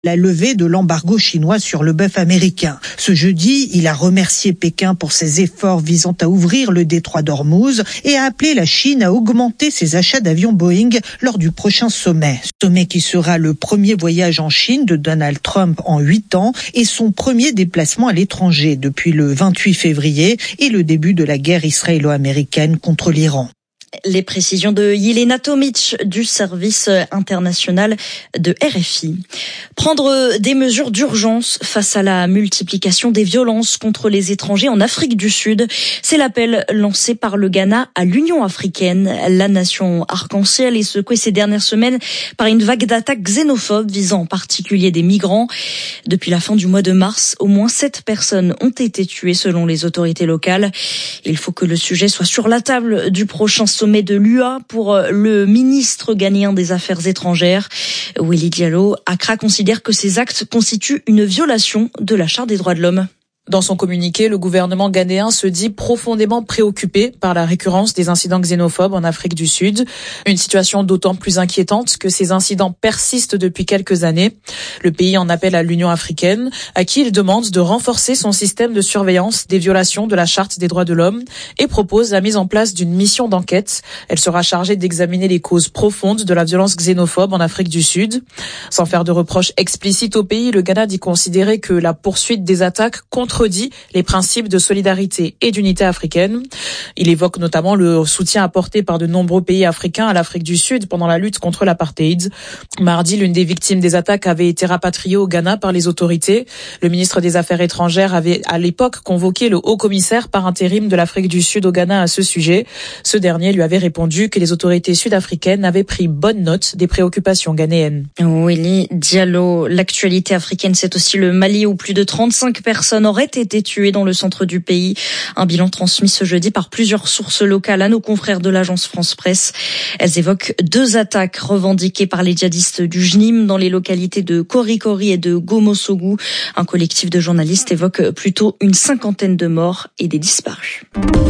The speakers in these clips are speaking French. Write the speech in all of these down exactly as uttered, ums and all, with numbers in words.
la levée de l'embargo chinois sur le bœuf américain. Ce jeudi, il a remercié Pékin pour ses efforts visant à ouvrir le détroit d'Ormuz et a appelé la Chine à augmenter ses achats d'avions Boeing lors du prochain sommet. Sommet qui sera le premier voyage en Chine de Donald Trump en huit ans et son premier déplacement à l'étranger depuis le vingt-huit février et le début de la guerre israélo-américaine contre l'Iran. Les précisions de Yelena Tomic du service international de R F I. Prendre des mesures d'urgence face à la multiplication des violences contre les étrangers en Afrique du Sud, c'est l'appel lancé par le Ghana à l'Union africaine. La nation arc-en-ciel est secouée ces dernières semaines par une vague d'attaques xénophobes visant en particulier des migrants. Depuis la fin du mois de mars, au moins sept personnes ont été tuées selon les autorités locales. Il faut que le sujet soit sur la table du prochain sommet de l'U A pour le ministre ghanéen des Affaires étrangères. Willy Diallo, Accra considère que ces actes constituent une violation de la Charte des droits de l'homme. Dans son communiqué, le gouvernement ghanéen se dit profondément préoccupé par la récurrence des incidents xénophobes en Afrique du Sud. Une situation d'autant plus inquiétante que ces incidents persistent depuis quelques années. Le pays en appelle à l'Union africaine, à qui il demande de renforcer son système de surveillance des violations de la Charte des droits de l'homme et propose la mise en place d'une mission d'enquête. Elle sera chargée d'examiner les causes profondes de la violence xénophobe en Afrique du Sud. Sans faire de reproches explicites au pays, le Ghana dit considérer que la poursuite des attaques contre contredit les principes de solidarité et d'unité africaine. Il évoque notamment le soutien apporté par de nombreux pays africains à l'Afrique du Sud pendant la lutte contre l'apartheid. Mardi, l'une des victimes des attaques avait été rapatriée au Ghana par les autorités. Le ministre des Affaires étrangères avait à l'époque convoqué le haut-commissaire par intérim de l'Afrique du Sud au Ghana à ce sujet. Ce dernier lui avait répondu que les autorités sud-africaines avaient pris bonne note des préoccupations ghanéennes. Willy Diallo, l'actualité africaine, c'est aussi le Mali où plus de trente-cinq personnes auraient été tuées dans le centre du pays. Un bilan transmis ce jeudi par plusieurs sources locales à nos confrères de l'agence France-Presse. Elles évoquent deux attaques revendiquées par les djihadistes du J N I M dans les localités de Korikori et de Gomosogu. Un collectif de journalistes évoque plutôt une cinquantaine de morts et des disparus.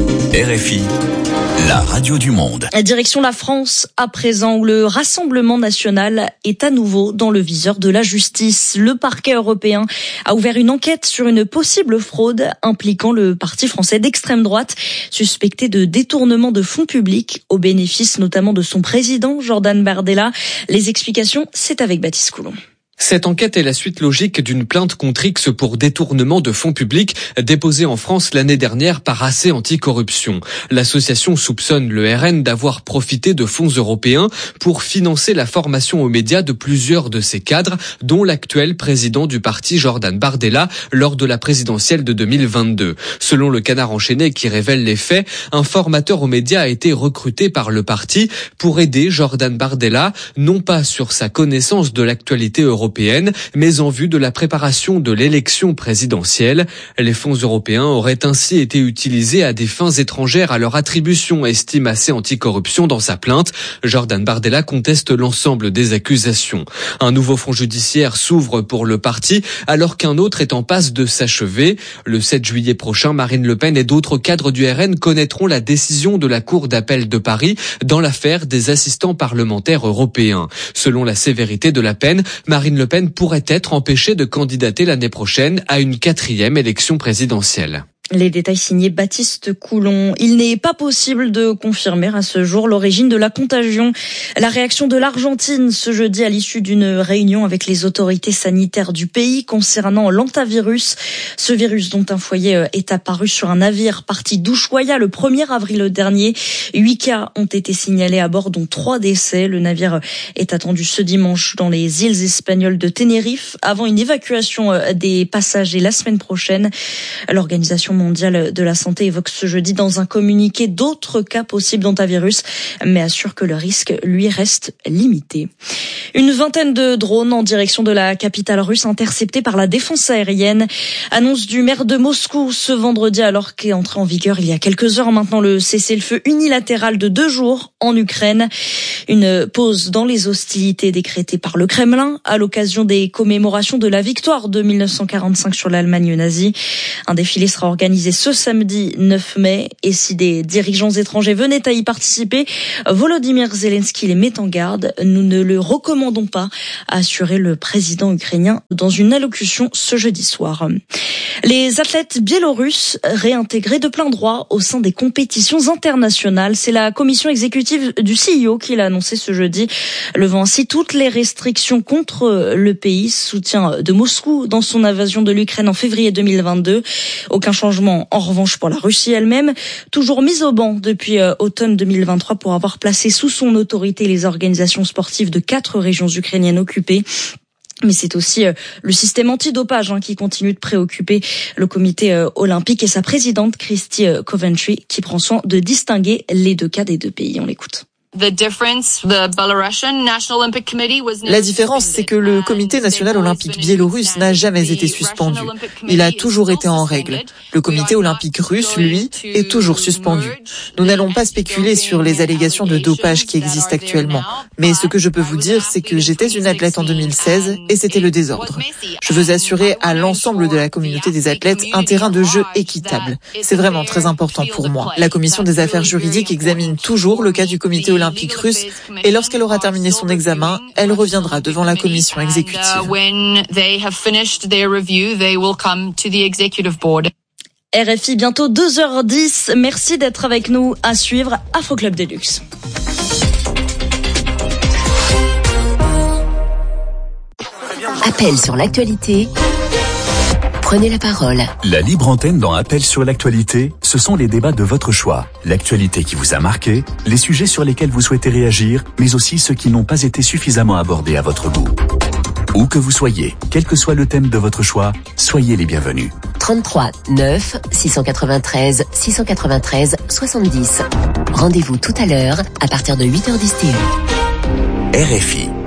R F I, la radio du monde. Direction la France, à présent, où le Rassemblement national est à nouveau dans le viseur de la justice. Le parquet européen a ouvert une enquête sur une possible fraude impliquant le parti français d'extrême droite, suspecté de détournement de fonds publics, au bénéfice notamment de son président, Jordan Bardella. Les explications, c'est avec Baptiste Coulon. Cette enquête est la suite logique d'une plainte contre X pour détournement de fonds publics déposée en France l'année dernière par A C Anticorruption. L'association soupçonne le R N d'avoir profité de fonds européens pour financer la formation aux médias de plusieurs de ses cadres, dont l'actuel président du parti Jordan Bardella lors de la présidentielle de deux mille vingt-deux. Selon le Canard enchaîné qui révèle les faits, un formateur aux médias a été recruté par le parti pour aider Jordan Bardella, non pas sur sa connaissance de l'actualité européenne, mais en vue de la préparation de l'élection présidentielle. Les fonds européens auraient ainsi été utilisés à des fins étrangères à leur attribution, estime A C Anticorruption dans sa plainte. Jordan Bardella conteste l'ensemble des accusations. Un nouveau fonds judiciaire s'ouvre pour le parti, alors qu'un autre est en passe de s'achever. Le sept juillet prochain, Marine Le Pen et d'autres cadres du R N connaîtront la décision de la Cour d'appel de Paris dans l'affaire des assistants parlementaires européens. Selon la sévérité de la peine, Marine Le Pen pourrait être empêchée de candidater l'année prochaine à une quatrième élection présidentielle. Les détails signés Baptiste Coulon. Il n'est pas possible de confirmer à ce jour l'origine de la contagion. La réaction de l'Argentine ce jeudi à l'issue d'une réunion avec les autorités sanitaires du pays concernant l'hantavirus. Ce virus dont un foyer est apparu sur un navire parti d'Ushuaia le premier avril dernier. Huit cas ont été signalés à bord, dont trois décès. Le navire est attendu ce dimanche dans les îles espagnoles de Tenerife avant une évacuation des passagers la semaine prochaine. L'organisation mondiale de la santé évoque ce jeudi dans un communiqué d'autres cas possibles d'hantavirus, mais assure que le risque, lui, reste limité. Une vingtaine de drones en direction de la capitale russe interceptés par la défense aérienne. Annonce du maire de Moscou ce vendredi, alors qu'est entré en vigueur il y a quelques heures maintenant le cessez-le-feu unilatéral de deux jours en Ukraine. Une pause dans les hostilités décrétée par le Kremlin à l'occasion des commémorations de la victoire de mille neuf cent quarante-cinq sur l'Allemagne nazie. Un défilé sera organisé organisé ce samedi neuf mai. Et si des dirigeants étrangers venaient à y participer, Volodymyr Zelensky les met en garde. Nous ne le recommandons pas, a assuré le président ukrainien dans une allocution ce jeudi soir. Les athlètes biélorusses réintégrés de plein droit au sein des compétitions internationales. C'est la commission exécutive du C I O qui l'a annoncé ce jeudi, levant ainsi toutes les restrictions contre le pays. Soutien de Moscou dans son invasion de l'Ukraine en février deux mille vingt-deux. Aucun changement en revanche pour la Russie elle-même, toujours mise au banc depuis automne deux mille vingt-trois pour avoir placé sous son autorité les organisations sportives de quatre régions ukrainiennes occupées. Mais c'est aussi le système antidopage qui continue de préoccuper le comité olympique et sa présidente Christy Coventry qui prend soin de distinguer les deux cas des deux pays. On l'écoute. La différence, c'est que le comité national olympique biélorusse n'a jamais été suspendu. Il a toujours été en règle. Le comité olympique russe, lui, est toujours suspendu. Nous n'allons pas spéculer sur les allégations de dopage qui existent actuellement. Mais ce que je peux vous dire, c'est que j'étais une athlète en deux mille seize et c'était le désordre. Je veux assurer à l'ensemble de la communauté des athlètes un terrain de jeu équitable. C'est vraiment très important pour moi. La commission des affaires juridiques examine toujours le cas du comité olympique olympique russe et lorsqu'elle aura terminé son examen, elle reviendra devant la commission exécutive. R F I, bientôt deux heures dix. Merci d'être avec nous. À suivre, Info Club Deluxe. Appel sur l'actualité. Prenez la parole. La libre antenne dans Appel sur l'actualité, ce sont les débats de votre choix. L'actualité qui vous a marqué, les sujets sur lesquels vous souhaitez réagir, mais aussi ceux qui n'ont pas été suffisamment abordés à votre goût. Où que vous soyez, quel que soit le thème de votre choix, soyez les bienvenus. trente-trois neuf six cent quatre-vingt-treize six cent quatre-vingt-treize soixante-dix. Rendez-vous tout à l'heure à partir de huit heures dix T U. R F I.